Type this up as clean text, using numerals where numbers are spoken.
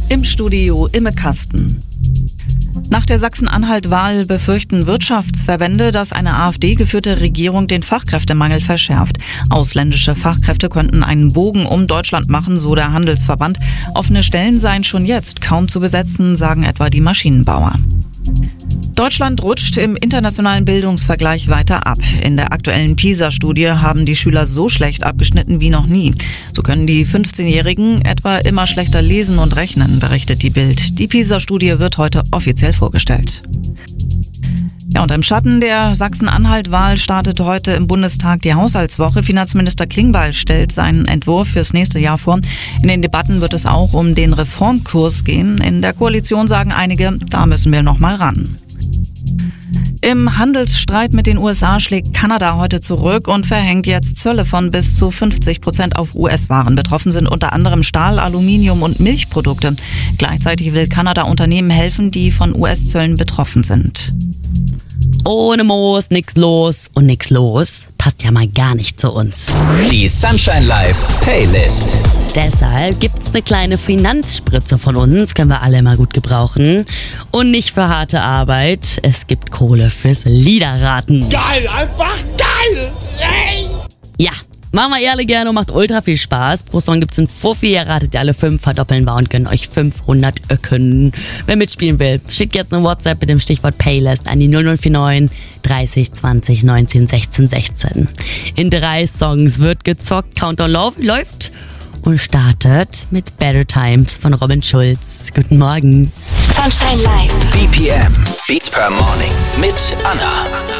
Im Studio Imme Kasten. Nach der Sachsen-Anhalt-Wahl befürchten Wirtschaftsverbände, dass eine AfD-geführte Regierung den Fachkräftemangel verschärft. Ausländische Fachkräfte könnten einen Bogen um Deutschland machen, so der Handelsverband. Offene Stellen seien schon jetzt kaum zu besetzen, sagen etwa die Maschinenbauer. Deutschland rutscht im internationalen Bildungsvergleich weiter ab. In der aktuellen PISA-Studie haben die Schüler so schlecht abgeschnitten wie noch nie. So können die 15-Jährigen etwa immer schlechter lesen und rechnen, berichtet die Bild. Die PISA-Studie wird heute offiziell vorgestellt. Ja, und im Schatten der Sachsen-Anhalt-Wahl startet heute im Bundestag die Haushaltswoche. Finanzminister Klingbeil stellt seinen Entwurf fürs nächste Jahr vor. In den Debatten wird es auch um den Reformkurs gehen. In der Koalition sagen einige, da müssen wir noch mal ran. Im Handelsstreit mit den USA schlägt Kanada heute zurück und verhängt jetzt Zölle von bis zu 50% auf US-Waren. Betroffen sind unter anderem Stahl, Aluminium und Milchprodukte. Gleichzeitig will Kanada Unternehmen helfen, die von US-Zöllen betroffen sind. Ohne Moos, nix los und nix los passt ja mal gar nicht zu uns. Die Sunshine Live Playlist. Deshalb gibt's eine kleine Finanzspritze von uns, können wir alle mal gut gebrauchen. Und nicht für harte Arbeit, es gibt Kohle fürs Liederraten. Geil, einfach geil! Ey! Ja, machen wir alle gerne und macht ultra viel Spaß. Pro Song gibt's einen Fuffi, ihr ratet ihr alle 5, verdoppeln wir und gönnen euch 500 Öcken. Wer mitspielen will, schickt jetzt eine WhatsApp mit dem Stichwort Playlist an die 0049 30 20 19 16 16. In 3 Songs wird gezockt, Countdown läuft und startet mit Better Times von Robin Schulz. Guten Morgen. Sunshine Live. BPM, Beats per Morning mit Anna.